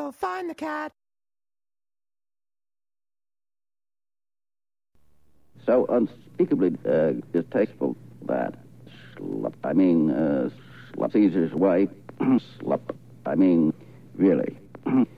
Go find the cat. So unspeakably distasteful that Caesar's way, really.